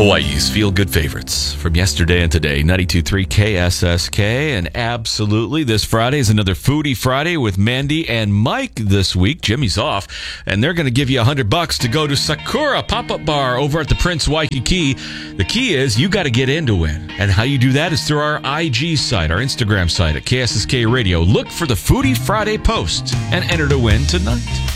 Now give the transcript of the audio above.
Hawaii's feel-good favorites from yesterday and today, 92.3 KSSK. And absolutely, this Friday is another Foodie Friday with Mandy and Mike this week. Jimmy's off, and they're going to give you $100 to go to Sakura Pop-Up Bar over at the Prince Waikiki. The key is you got to get in to win. And how you do that is through our IG site, our Instagram site at KSSK Radio. Look for the Foodie Friday post and enter to win tonight.